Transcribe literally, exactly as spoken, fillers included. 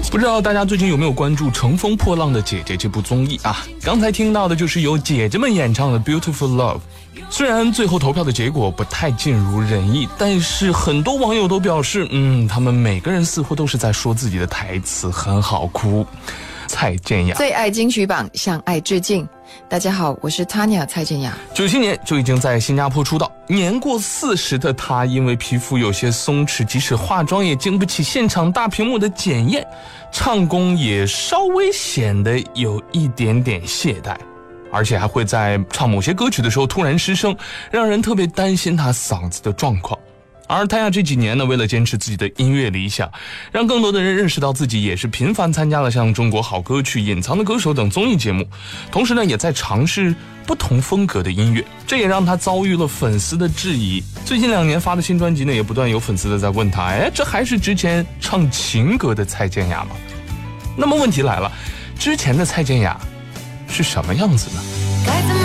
不知道大家最近有没有关注《乘风破浪的姐姐》这部综艺啊？刚才听到的就是由姐姐们演唱的《Beautiful Love》。虽然最后投票的结果不太尽如人意，但是很多网友都表示，嗯，他们每个人似乎都是在说自己的台词很好哭。蔡健雅最爱金曲榜向爱致敬。大家好，我是 Tanya 蔡健雅。 九七年就已经在新加坡出道，年过四十的她因为皮肤有些松弛，即使化妆也经不起现场大屏幕的检验，唱功也稍微显得有一点点懈怠，而且还会在唱某些歌曲的时候突然失声，让人特别担心她嗓子的状况。而泰雅这几年呢，为了坚持自己的音乐理想，让更多的人认识到自己，也是频繁参加了像《中国好歌曲》、《隐藏的歌手》等综艺节目，同时呢，也在尝试不同风格的音乐，这也让他遭遇了粉丝的质疑。最近两年发的新专辑呢，也不断有粉丝的在问他，哎，这还是之前唱情歌的蔡健雅吗？那么问题来了，之前的蔡健雅是什么样子呢？ 该怎么